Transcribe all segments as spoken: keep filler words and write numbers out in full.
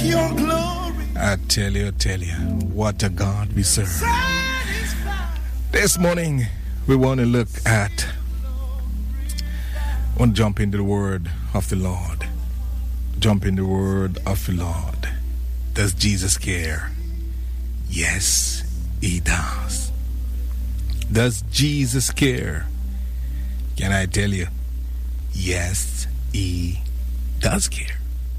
your glory. I tell you, I tell you, what a God we serve. Satisfied. This morning, we want to look at, I want to jump into the word of the Lord. Jump in the word of the Lord. Does Jesus care? Yes, he does. Does Jesus care? Can I tell you? Yes, he does care.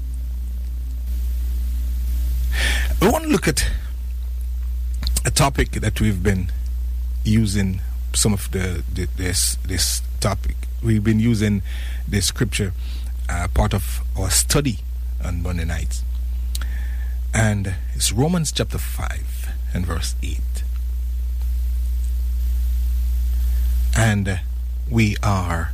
I want to look at a topic that we've been using. Some of the, the this this topic we've been using the scripture uh, part of our study on Monday nights, and it's Romans chapter five and verse eight. And uh, we are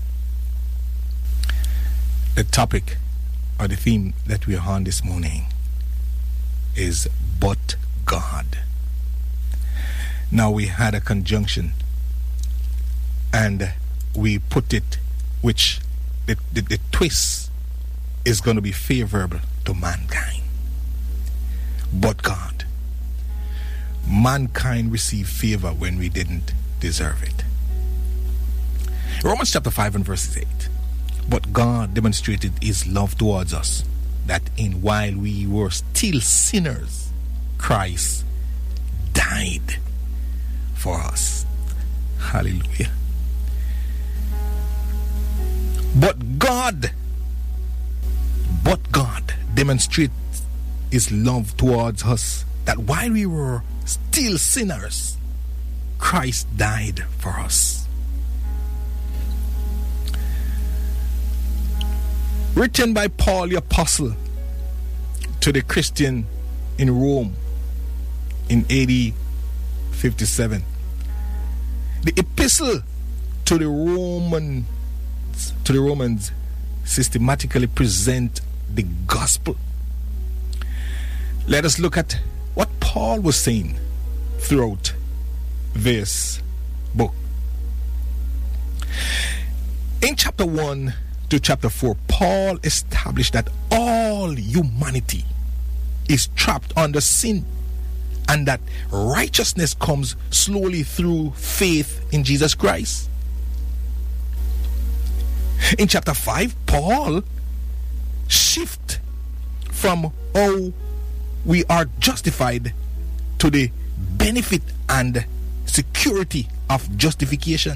the topic or the theme that we are on this morning is but God. Now we had a conjunction and we put it, which the, the, the twist is going to be favorable to mankind. But God. Mankind received favor when we didn't deserve it. Romans chapter five and verse eight. But God demonstrated his love towards us, that in while we were still sinners, Christ died for us. Hallelujah. But God, but God demonstrates his love towards us, that while we were still sinners, Christ died for us. Written by Paul the Apostle to the Christian in Rome in A D fifty-seven. The epistle to the Romans to the Romans systematically present the gospel. Let us look at what Paul was saying throughout this book. In chapter one to chapter four, Paul established that all humanity is trapped under sin, and that righteousness comes slowly through faith in Jesus Christ. In chapter five, Paul shifts from how we are justified to the benefit and security of justification.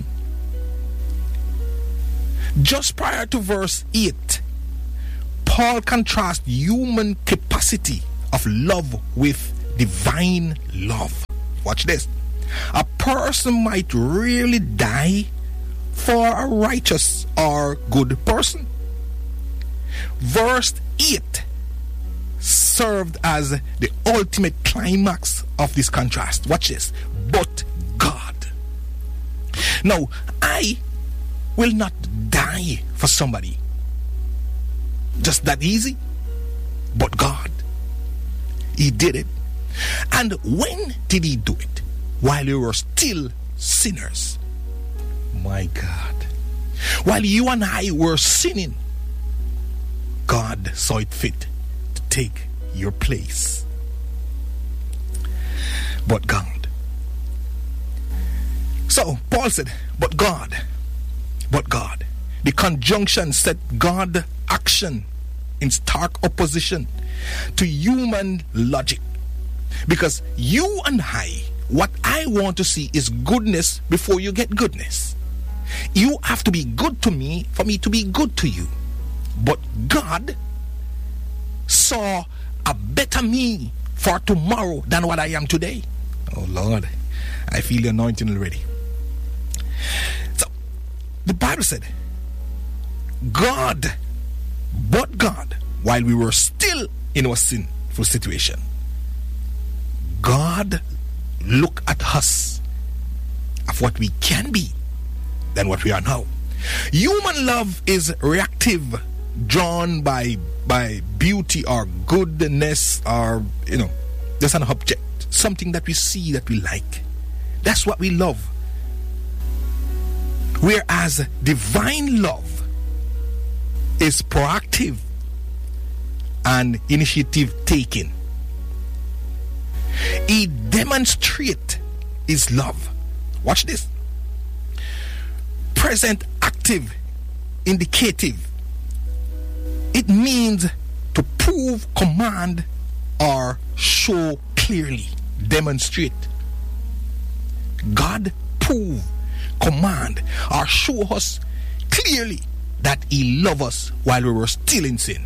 Just prior to verse eight, Paul contrasts human capacity of love with divine love. Watch this. A person might really die for a righteous or good person. Verse eight served as the ultimate climax of this contrast. Watch this. But God. Now, I will not die for somebody. Just that easy. But God, he did it. And when did he do it? While we were still sinners. My God. While you and I were sinning, God saw it fit to take your place. But God. So Paul said, but God. But God. The conjunction set God action in stark opposition to human logic. Because you and I, what I want to see is goodness before you get goodness. You have to be good to me for me to be good to you. But God saw a better me for tomorrow than what I am today. Oh Lord, I feel the anointing already. So, the Bible said, God, but God, while we were still in our sinful situation, God looked at us of what we can be than what we are now. Human love is reactive, drawn by by beauty or goodness, or you know, just an object, something that we see that we like. That's what we love. Whereas divine love is proactive and initiative taking. He demonstrates his love. Watch this. Present active indicative. It means to prove, command, or show clearly, demonstrate. God prove, command, or show us clearly that He loves us while we were still in sin.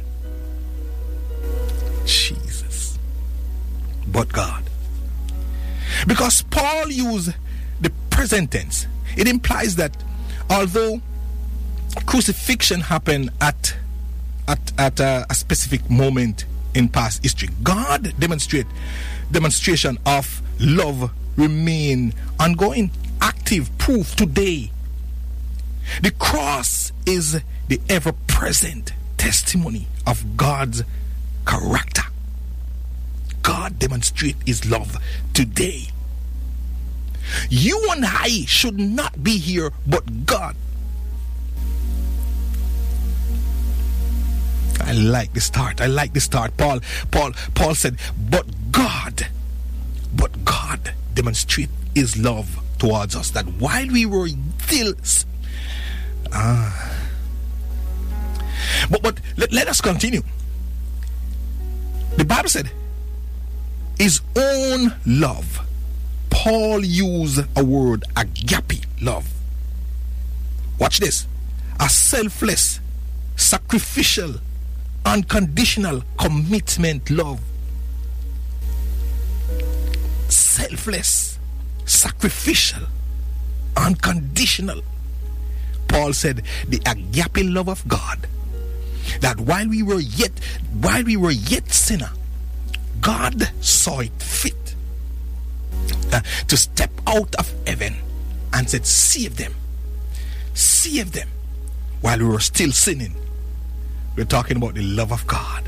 Jesus. But God. Because Paul used the present tense, it implies that although crucifixion happened at at, at a, a specific moment in past history, God demonstrate demonstration of love remain ongoing, active proof today. The cross is the ever-present testimony of God's character. God demonstrate His love today. You and I should not be here, but God. I like the start. I like the start. Paul, Paul, Paul said, but God, but God demonstrate His love towards us, that while we were still, ah, but but let, let us continue. The Bible said, His own love. Paul used a word, agape love. Watch this. A selfless, sacrificial, unconditional commitment love. Selfless, sacrificial, unconditional. Paul said the agape love of God, that while we were yet while we were yet sinner, God saw it fit uh, to step out of heaven and said, save them, save them while we were still sinning. We're talking about the love of God.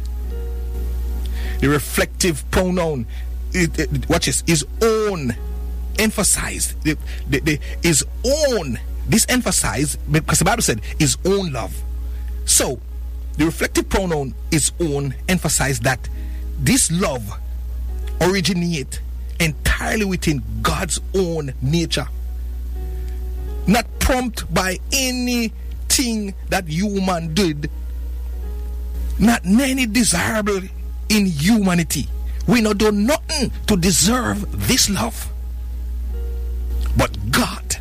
The reflective pronoun, it, it, watch this, his own, emphasized, the, the, the, his own, this emphasized, because the Bible said his own love. So, the reflective pronoun, his own, emphasized that this love originates entirely within God's own nature, not prompted by anything that human did, not any desirable in humanity. We not do nothing to deserve this love, but God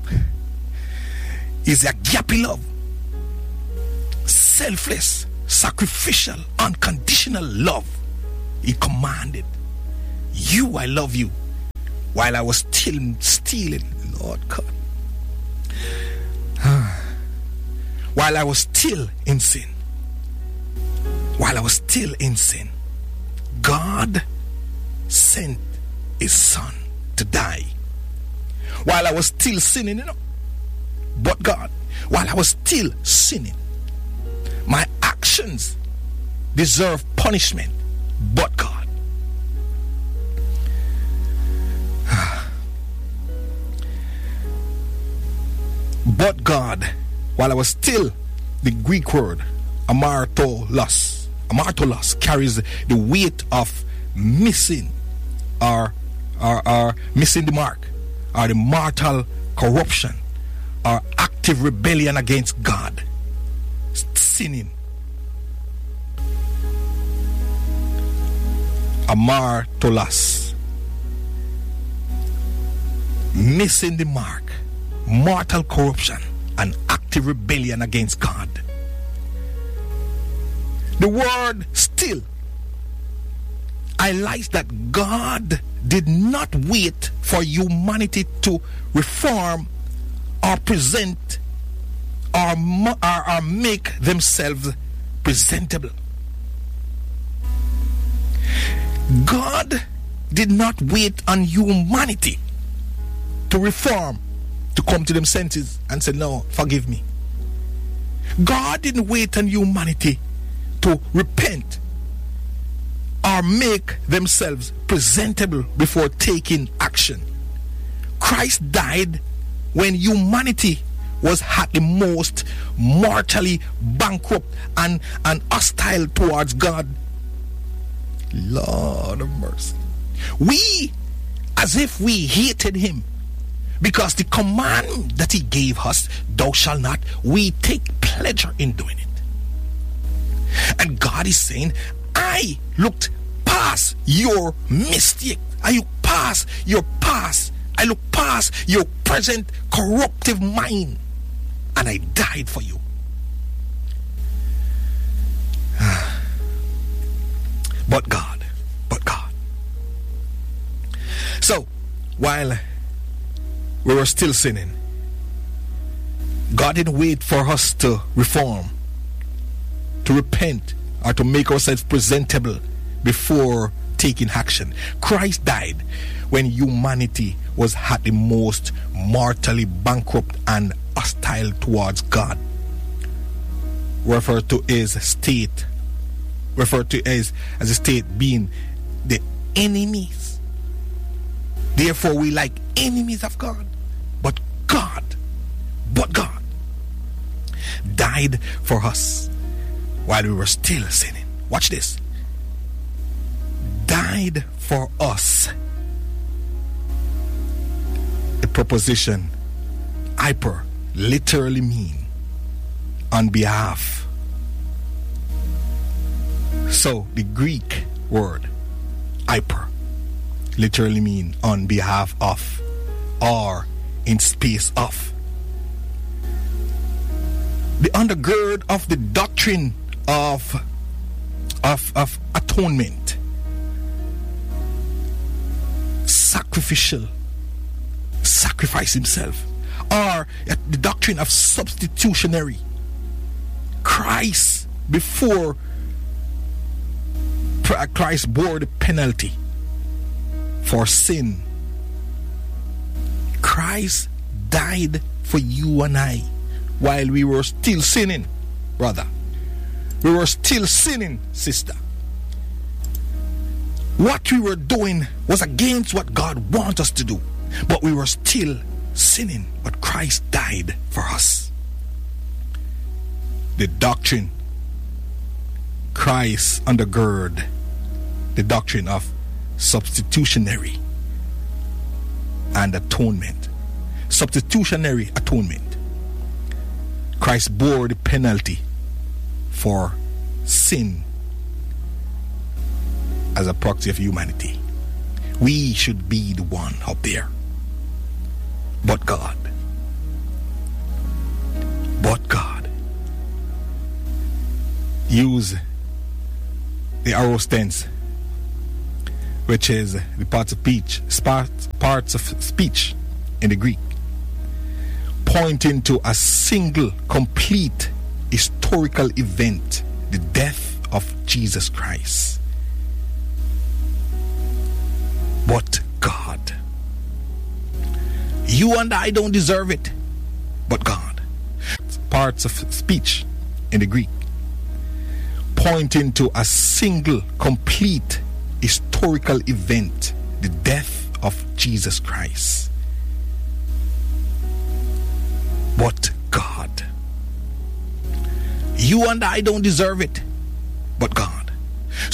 is agape love, selfless, sacrificial, unconditional love. He commanded, you, I love you, while I was still stealing, Lord God, while I was still in sin, while I was still in sin, God sent His Son to die. While I was still sinning, you know, but God, while I was still sinning, my actions deserve punishment, but God. But God, while I was still, the Greek word amartolos, amartolos carries the weight of missing or, or, or missing the mark, or the mortal corruption, or active rebellion against God, sinning. Amartolos, missing the mark, mortal corruption, and active rebellion against God. The word still highlights that God did not wait for humanity to reform or present or, or, or make themselves presentable. God did not wait on humanity to reform, to come to them senses and say, no, forgive me. God didn't wait on humanity to repent or make themselves presentable before taking action. Christ died when humanity was at the most mortally bankrupt and, and hostile towards God. Lord of mercy. We, as if we hated him, because the command that he gave us, thou shalt not, we take pleasure in doing it. And God is saying, I looked past your mistake. I look past your past. I look past your present corruptive mind. And I died for you. But God. But God. So, while we were still sinning, God didn't wait for us to reform, to repent, or to make ourselves presentable before taking action. Christ died when humanity was at the most mortally bankrupt and hostile towards God. Referred to as state, referred to as, as a state being the enemies. Therefore, we like enemies of God. But God, but God died for us while we were still sinning. Watch this. Died for us. The preposition hyper literally mean on behalf. So the Greek word hyper literally mean on behalf of or in space of. The undergird of the doctrine of of, of atonement, sacrificial, sacrifice himself, or the doctrine of substitutionary. Christ, before Christ bore the penalty for sin, Christ died for you and I while we were still sinning, brother. We were still sinning, sister. What we were doing was against what God wants us to do, but we were still sinning. But Christ died for us. The doctrine, Christ undergird the doctrine of substitutionary and atonement. Substitutionary atonement. Christ bore the penalty for sin as a proxy of humanity. We should be the one up there. But God. But God. Use the aorist tense, which is the parts of speech, parts of speech in the Greek, pointing to a single, complete historical event, the death of Jesus Christ. But God. You and I don't deserve it, but God. Parts of speech in the Greek, pointing to a single, complete historical event, the death of Jesus Christ. But God. You and I don't deserve it, but God.